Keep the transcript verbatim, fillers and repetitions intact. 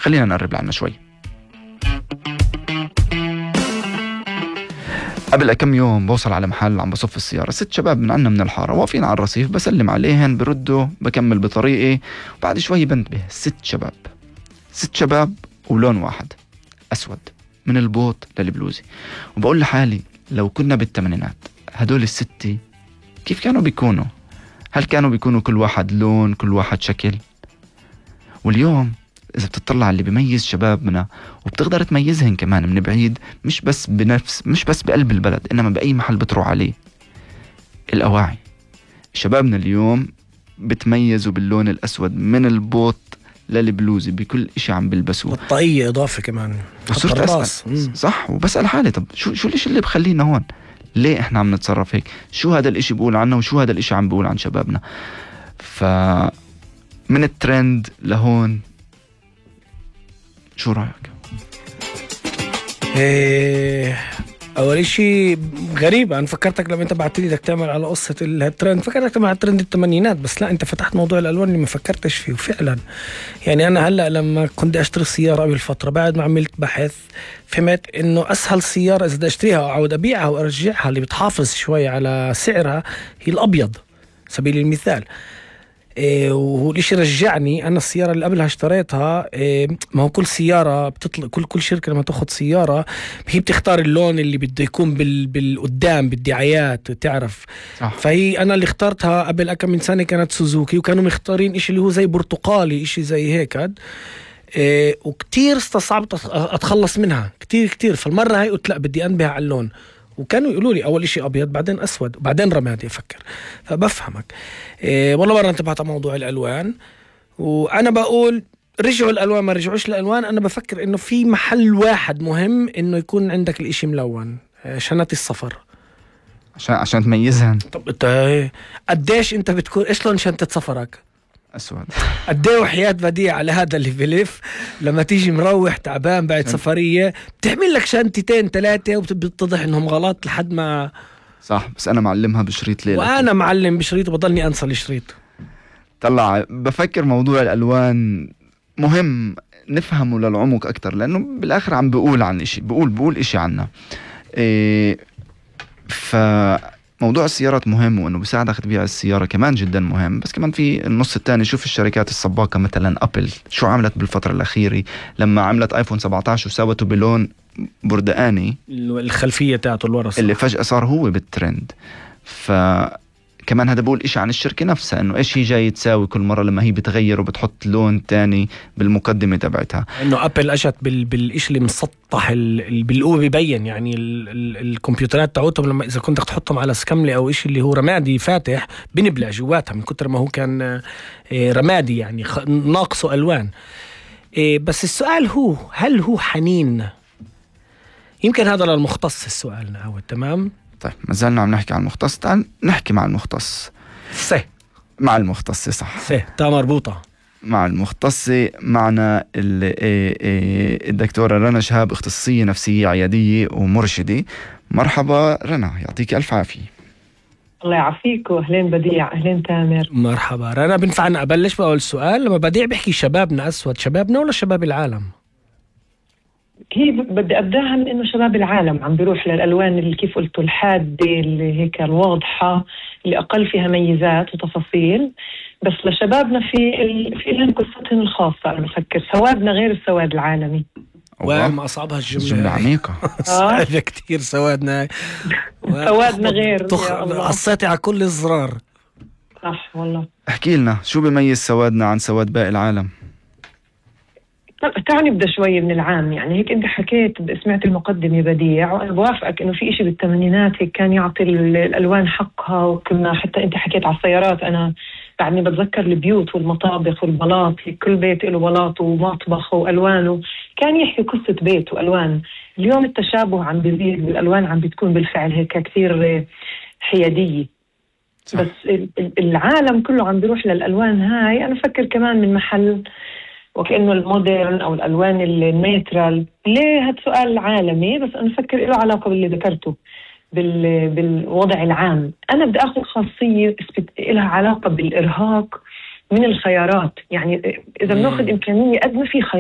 خلينا نقرب لعنا شوي. قبل كم يوم بوصل على محل عم بصف السيارة، ست شباب من عنا من الحارة واقفين على الرصيف، بسلم عليهن بردوا، بكمل بطريقي، وبعد شوي بنتبه ست شباب ست شباب ولون واحد أسود من البوط للبلوزي. وبقول لحالي لو كنا بالثمانينات هدول الستة كيف كانوا بيكونوا؟ هل كانوا بيكونوا كل واحد لون كل واحد شكل؟ واليوم إذا بتطلع اللي بيميز شبابنا وبتقدر تميزهن كمان من بعيد، مش بس بنفس مش بس بقلب البلد إنما بأي محل بتروح عليه، الأواعي. شبابنا اليوم بتميزوا باللون الأسود من البوط للبلوزي بكل إشي عم بلبسوه، والطاقية إضافة كمان. وصرت أسأل صح وبسأل حالي طب شو شو الإشي اللي بخلينا هون؟ ليه إحنا عم نتصرف هيك؟ شو هذا الإشي بقول عنه وشو هذا الإشي عم بقول عن شبابنا؟ فمن الترند لهون شو رأيك؟ إيه أول شيء غريب، أنا فكرتك لما أنت بعتلي بدك تعمل على قصة الترند فكرتك تعمل على ترند الثمانينات، بس لا أنت فتحت موضوع الألوان اللي ما فكرتش فيه. وفعلا يعني أنا هلأ لما كنت أشتري سيارة قبل فترة بعد ما عملت بحث فهمت إنه أسهل سيارة إذا بدي أشتريها وأعود أبيعها وأرجعها اللي بتحافظ شوي على سعرها هي الأبيض سبيل المثال. إيه والإشي رجعني أنا السيارة اللي قبلها اشتريتها. إيه ما هو كل سيارة بتطلق كل كل شركة لما تأخذ سيارة هي بتختار اللون اللي بده يكون بال بالقدام بالدعايات تعرف. صح. فهي أنا اللي اخترتها قبل كم من سنة كانت سوزوكي، وكانوا مختارين إشي اللي هو زي برتقالي إشي زي هيك. إيه وكتير استصعبت أتخلص منها كتير كتير. فالمرة هاي قلت لا بدي أنبه على اللون، وكانوا يقولوا لي أول إشي أبيض بعدين أسود وبعدين رمادي أفكر. فبفهمك. إيه والله مرة انتبهت على موضوع الألوان، وأنا بقول رجعوا الألوان ما رجعوش الألوان. أنا بفكر إنه في محل واحد مهم إنه يكون عندك الإشي ملون، شنات السفر عشان عشان تميزهن. طب أنت قديش أنت بتكون إيش لون شنطة سفرك؟ أسود. قديه وحياة بديع على هذا اللي بلف لما تيجي مروح تعبان بعد سفرية بتعمل لك شنطتين ثلاثة وبتتضح إنهم غلط لحد ما. صح بس أنا معلمها بشريط ليلة، وأنا معلم بشريط وبضلني أنسى الشريط. طلع بفكر موضوع الألوان مهم نفهمه للعمق أكتر، لأنه بالآخر عم بقول عن إشي بقول بقول إشي عنا. إيه فموضوع السيارات مهم، وإنه بيساعدك تبيع السيارة كمان جدا مهم، بس كمان في النص الثاني. شوف الشركات السباقة مثلا أبل شو عملت بالفترة الأخيرة لما عملت آيفون سبعة عشر وساوته بلون بردقاني الخلفية تاعته الورا اللي فجأة صار هو بالترند. فكمان هذا بقول إشي عن الشركة نفسها، إنه إيش هي جاي تساوي كل مرة لما هي بتغير وبتحط لون تاني بالمقدمة تبعتها. إنه أبل أجت بال بالإشي اللي مسطح ال... بالقوة بيبين يعني ال... ال... الكمبيوترات تاعتهم لما إذا كنت تحطهم على سكملة أو إشي اللي هو رمادي فاتح بنبلع جواتها من كتر ما هو كان رمادي يعني خ... ناقصه ألوان. بس السؤال هو هل هو حنين؟ يمكن هذا للمختص السؤال نعود. تمام طيب ما زلنا عم نحكي عن المختص، تعال نحكي مع المختص. سه مع المختص صح سه تا مربوطة مع المختص. معنا الدكتورة رنا شهاب، اختصاصية نفسية عيادية ومرشدة. مرحبا رنا، يعطيك ألف عافية. الله يعافيك. أهلين بديع، أهلين تامر. مرحبا رنا. بنفعنا أبلش بأول سؤال. لما بديع بحكي شبابنا أسود، شبابنا ولا شباب العالم؟ هي بدي أبداها من إنه شباب العالم عم بيروح للألوان اللي كيف قلتوا الحادة اللي هيك الواضحة اللي أقل فيها ميزات وتفاصيل. بس لشبابنا في ال... في لهم قصتهم الخاصة. أنا بفكر سوادنا غير السواد العالمي. وما أصعبها الجملة، جملة عميقة. صعبة كتير. سوادنا سوادنا غير تخ... قصيتي على كل الزرار. صح والله. احكي لنا شو بيميز سوادنا عن سواد باقي العالم؟ تعال نبدأ شوي من العام. يعني هيك أنت حكيت سمعت المقدمة بديع، وأنا بوافقك إنه في إشي بالثمانينات هيك كان يعطي الألوان حقها. وكنا حتى أنت حكيت على السيارات، أنا بعدني بتذكر البيوت والمطابخ والبلاط، كل بيت له بلاط ومطبخ وألوانه، كان يحكي قصة بيت وألوان. اليوم التشابه عم بيزيد بالألوان، عم بتكون بالفعل هيك كثير حيادية. بس العالم كله عم بيروح للألوان هاي. أنا فكر كمان من محل وكأنه المودرن أو الألوان النيترال. ليه هاد سؤال عالمي، بس أنا أفكر له علاقة باللي ذكرته بال... بالوضع العام. أنا بدي أخذ خاصية لها علاقة بالإرهاق من الخيارات. يعني إذا بناخذ إمكانية قد ما في خيارات